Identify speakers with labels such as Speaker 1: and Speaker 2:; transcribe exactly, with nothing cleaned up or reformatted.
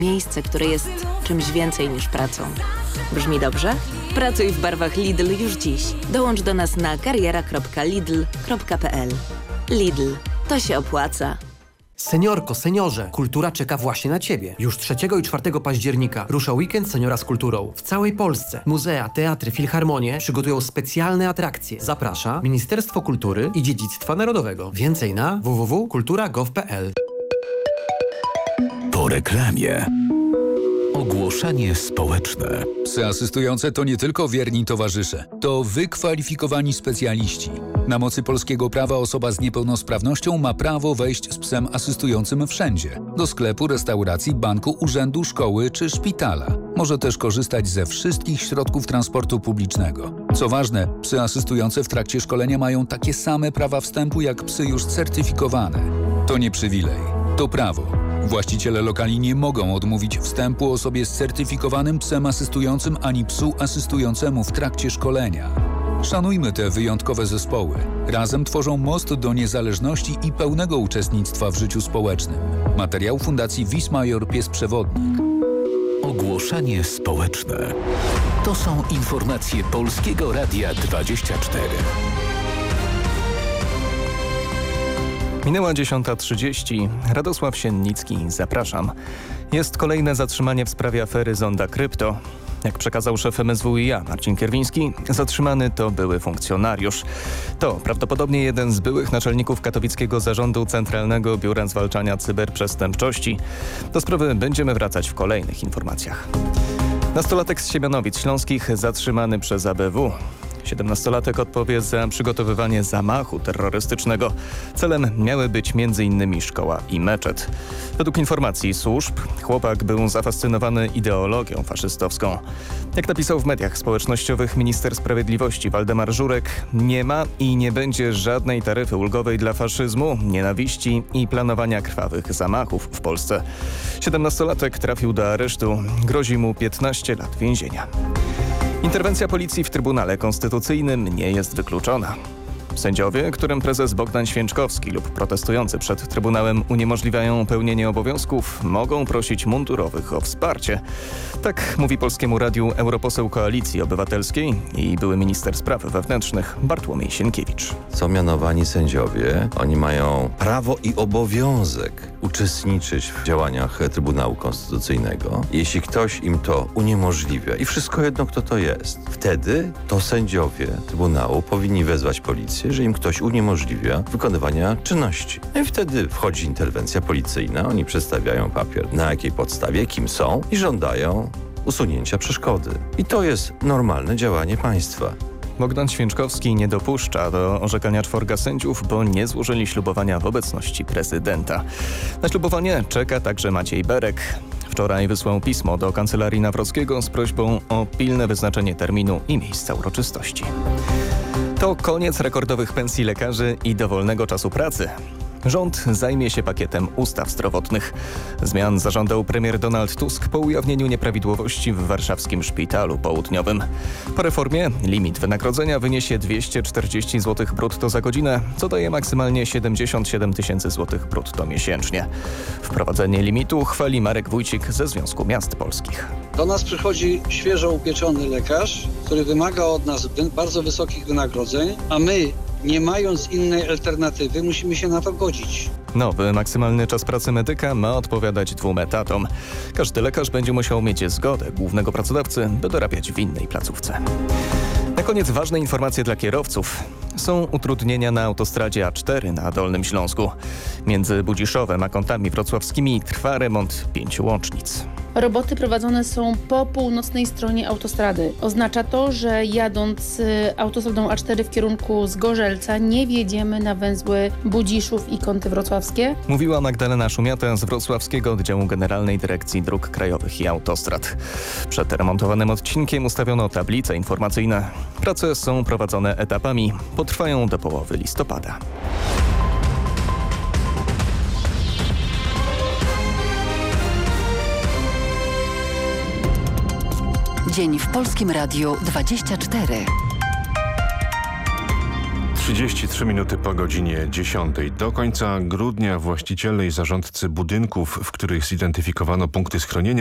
Speaker 1: Miejsce, które jest czymś więcej niż pracą. Brzmi dobrze? Pracuj w barwach Lidl już dziś. Dołącz do nas na kariera kropka lidl kropka p l. Lidl. To się opłaca.
Speaker 2: Seniorko, seniorze, kultura czeka właśnie na Ciebie. Już trzeciego i czwartego października rusza weekend seniora z kulturą. W całej Polsce muzea, teatry, filharmonie przygotują specjalne atrakcje. Zaprasza Ministerstwo Kultury i Dziedzictwa Narodowego. Więcej na w w w kropka kultura kropka gov kropka p l.
Speaker 3: Po reklamie. Ogłoszenie społeczne.
Speaker 4: Psy asystujące to nie tylko wierni towarzysze, to wykwalifikowani specjaliści. Na mocy polskiego prawa osoba z niepełnosprawnością ma prawo wejść z psem asystującym wszędzie. Do sklepu, restauracji, banku, urzędu, szkoły czy szpitala. Może też korzystać ze wszystkich środków transportu publicznego. Co ważne, psy asystujące w trakcie szkolenia mają takie same prawa wstępu jak psy już certyfikowane. To nie przywilej, to prawo. Właściciele lokali nie mogą odmówić wstępu osobie z certyfikowanym psem asystującym ani psu asystującemu w trakcie szkolenia. Szanujmy te wyjątkowe zespoły. Razem tworzą most do niezależności i pełnego uczestnictwa w życiu społecznym. Materiał Fundacji Wismajor Pies Przewodnik.
Speaker 3: Ogłoszenie społeczne. To są informacje Polskiego Radia dwadzieścia cztery.
Speaker 5: Minęła dziesiąta trzydzieści. Radosław Siennicki, zapraszam. Jest kolejne zatrzymanie w sprawie afery Zonda Krypto. Jak przekazał szef M S W i a Marcin Kierwiński, zatrzymany to były funkcjonariusz. To prawdopodobnie jeden z byłych naczelników katowickiego zarządu Centralnego Biura Zwalczania Cyberprzestępczości. Do sprawy będziemy wracać w kolejnych informacjach. Nastolatek z Siemianowic Śląskich zatrzymany przez A B W. siedemnastolatek odpowie za przygotowywanie zamachu terrorystycznego. Celem miały być między innymi szkoła i meczet. Według informacji służb chłopak był zafascynowany ideologią faszystowską. Jak napisał w mediach społecznościowych minister sprawiedliwości Waldemar Żurek, nie ma i nie będzie żadnej taryfy ulgowej dla faszyzmu, nienawiści i planowania krwawych zamachów w Polsce. siedemnastolatek trafił do aresztu. Grozi mu piętnaście lat więzienia. Interwencja policji w Trybunale Konstytucyjnym nie jest wykluczona. Sędziowie, którym prezes Bogdan Święczkowski lub protestujący przed Trybunałem uniemożliwiają pełnienie obowiązków, mogą prosić mundurowych o wsparcie. Tak mówi Polskiemu Radiu europoseł Koalicji Obywatelskiej i były minister spraw wewnętrznych Bartłomiej Sienkiewicz.
Speaker 6: Są mianowani sędziowie. Oni mają prawo i obowiązek uczestniczyć w działaniach Trybunału Konstytucyjnego. Jeśli ktoś im to uniemożliwia i wszystko jedno, kto to jest, wtedy to sędziowie Trybunału powinni wezwać policję, że im ktoś uniemożliwia wykonywania czynności. No i wtedy wchodzi interwencja policyjna, oni przedstawiają papier, na jakiej podstawie, kim są i żądają usunięcia przeszkody. I to jest normalne działanie państwa.
Speaker 5: Bogdan Święczkowski nie dopuszcza do orzekania czworga sędziów, bo nie złożyli ślubowania w obecności prezydenta. Na ślubowanie czeka także Maciej Berek. Wczoraj wysłał pismo do Kancelarii Nawrockiego z prośbą o pilne wyznaczenie terminu i miejsca uroczystości. To koniec rekordowych pensji lekarzy i dowolnego czasu pracy. Rząd zajmie się pakietem ustaw zdrowotnych. Zmian zażądał premier Donald Tusk po ujawnieniu nieprawidłowości w warszawskim szpitalu południowym. Po reformie limit wynagrodzenia wyniesie dwieście czterdzieści złotych brutto za godzinę, co daje maksymalnie siedemdziesiąt siedem tysięcy złotych brutto miesięcznie. Wprowadzenie limitu chwali Marek Wójcik ze Związku Miast Polskich.
Speaker 7: Do nas przychodzi świeżo upieczony lekarz, który wymaga od nas bardzo wysokich wynagrodzeń, a my, nie mając innej alternatywy, musimy się na to godzić.
Speaker 5: Nowy maksymalny czas pracy medyka ma odpowiadać dwóm etatom. Każdy lekarz będzie musiał mieć zgodę głównego pracodawcy, by dorabiać w innej placówce. Na koniec ważne informacje dla kierowców. Są utrudnienia na autostradzie A cztery na Dolnym Śląsku. Między Budziszowem a Kątami Wrocławskimi trwa remont pięciu łącznic.
Speaker 8: Roboty prowadzone są po północnej stronie autostrady. Oznacza to, że jadąc autostradą A cztery w kierunku Zgorzelca nie wjedziemy na węzły Budziszów i Kąty Wrocławskie.
Speaker 5: Mówiła Magdalena Szumiata z Wrocławskiego Oddziału Generalnej Dyrekcji Dróg Krajowych i Autostrad. Przed remontowanym odcinkiem ustawiono tablice informacyjne. Prace są prowadzone etapami. Potrwają do połowy listopada.
Speaker 9: Dzień w Polskim Radiu dwadzieścia cztery. trzydzieści trzy minuty po godzinie dziesiątej. Do końca grudnia właściciele i zarządcy budynków, w których zidentyfikowano punkty schronienia,